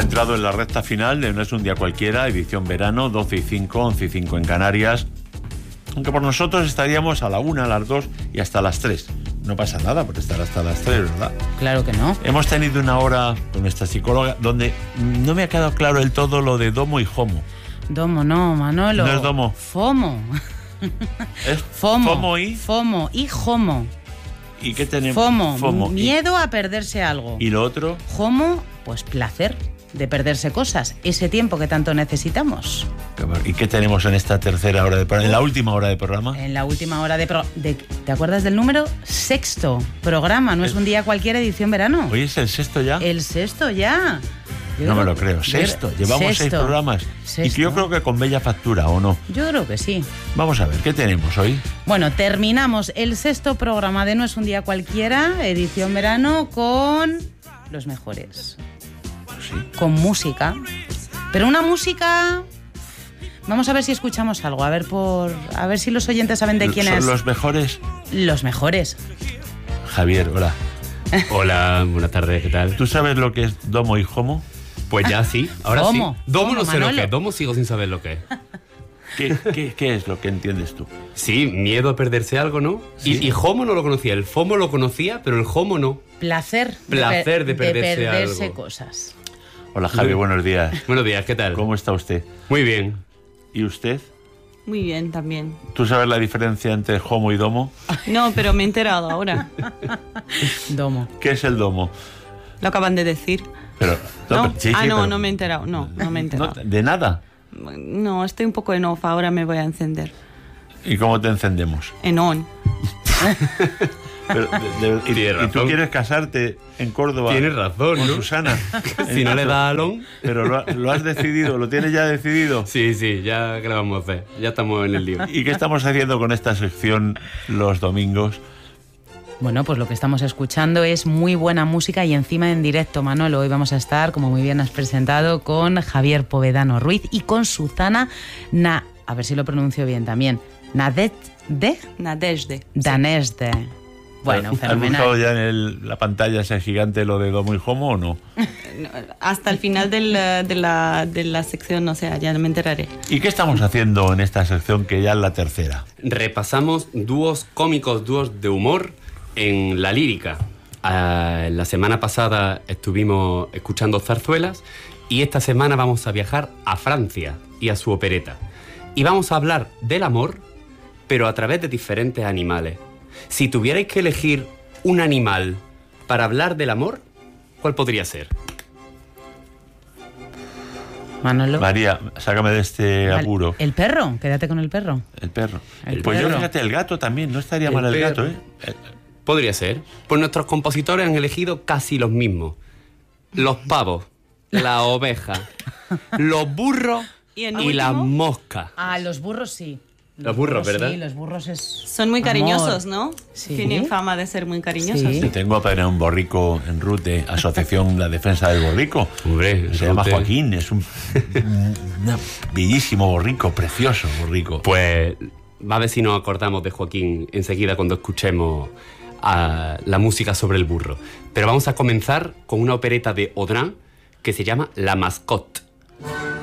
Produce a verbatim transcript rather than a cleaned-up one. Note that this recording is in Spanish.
entrado en la recta final de No es un día cualquiera, edición verano, doce y cinco, once y cinco en Canarias. Aunque por nosotros estaríamos a la una, a las dos y hasta las tres. No pasa nada por estar hasta las tres, ¿verdad? Claro que no. Hemos tenido una hora con nuestra psicóloga donde no me ha quedado claro del todo lo de domo y homo. Domo, no, Manolo. No es domo. Fomo. Es Fomo. fomo y... Fomo y homo. ¿Y qué tenemos? Fomo, Fomo. miedo a perderse algo. ¿Y lo otro? Homo, pues placer de perderse cosas, ese tiempo que tanto necesitamos. ¿Y qué tenemos en esta tercera hora de programa? En la última hora de programa. En la última hora de, pro, de ¿te acuerdas del número? Sexto programa, no es un día cualquiera, edición verano. ¿Hoy es el sexto ya? El sexto ya. Yo no creo, me lo creo. Sexto. Llevamos sexto, seis programas. Sexto. Y que yo creo que con bella factura, ¿o no? Yo creo que sí. Vamos a ver, ¿qué tenemos hoy? Bueno, terminamos el sexto programa de No es un día cualquiera, edición verano, con los mejores. Sí. Con música. Pero una música... Vamos a ver si escuchamos algo, a ver por a ver si los oyentes saben de quién ¿Son es. los mejores? Los mejores. Javier, hola. Hola, buenas tardes, ¿qué tal? ¿Tú sabes lo que es domo y homo? Pues ya sí, ahora ¿Cómo? sí. Domo ¿Cómo, no sé Manolo? lo que es, domo sigo sin saber lo que es. ¿Qué, qué, qué es lo que entiendes tú? Sí, miedo a perderse algo, ¿no? Sí. Y, y homo no lo conocía, el fomo lo conocía, pero el homo no. Placer. Placer de, per- de perderse, de perderse algo. cosas. Hola Javi, buenos días. Buenos días, ¿qué tal? ¿Cómo está usted? Muy bien. ¿Y usted? Muy bien, también. ¿Tú sabes la diferencia entre homo y domo? No, pero me he enterado ahora. Domo. ¿Qué es el domo? Lo acaban de decir. Pero, ¿No? pero- sí, ah, sí, no, pero- no me he enterado. No, no me he enterado. No, ¿de nada? No, estoy un poco en off. Ahora me voy a encender. ¿Y cómo te encendemos? En on. Pero, de- de- y, Tienes y tú razón. quieres casarte en Córdoba Tienes razón, con ¿no? Susana. Si no le da alón... Pero lo, lo has decidido, lo tienes ya decidido. Sí, sí, ya que le vamos a hacer. Ya estamos en el lío. ¿Y qué estamos haciendo con esta sección los domingos? Bueno, pues lo que estamos escuchando es muy buena música y encima en directo, Manolo. Hoy vamos a estar, como muy bien has presentado, con Javier Povedano Ruiz y con Susana Na... A ver si lo pronuncio bien también. Nadet de... Nadezhde. Danesde. Bueno, ¿Has fenomenal. buscado ya en el- la pantalla ese gigante lo de domo y homo o no? Hasta el final del, de, la, de la sección, o sea, ya me enteraré. ¿Y qué estamos haciendo en esta sección que ya es la tercera? Repasamos dúos cómicos, dúos de humor en la lírica. Ah, la semana pasada estuvimos escuchando zarzuelas y esta semana vamos a viajar a Francia y a su opereta. Y vamos a hablar del amor, pero a través de diferentes animales. Si tuvierais que elegir un animal para hablar del amor, ¿cuál podría ser? Manolo. María, sácame de este Vale. apuro. El perro, quédate con el perro. El perro. El pues perro. yo fíjate, el gato también, no estaría El mal el perro. gato, ¿eh? Eh, Podría ser. Pues nuestros compositores han elegido casi los mismos. Los pavos, la oveja, los burros ¿Y y, el último? las moscas. Ah, los burros sí. Los burros, ¿verdad? Sí, los burros es... Son muy amor. cariñosos, ¿no? Sí. Tienen fama de ser muy cariñosos. Sí. Te tengo para un borrico en Rute, Asociación La Defensa del Borrico. Hombre, Se llama Rute. Joaquín, es un, un un bellísimo borrico, precioso borrico. Pues va a ver si nos acordamos de Joaquín enseguida cuando escuchemos a la música sobre el burro. Pero vamos a comenzar con una opereta de Audran que se llama La Mascotte.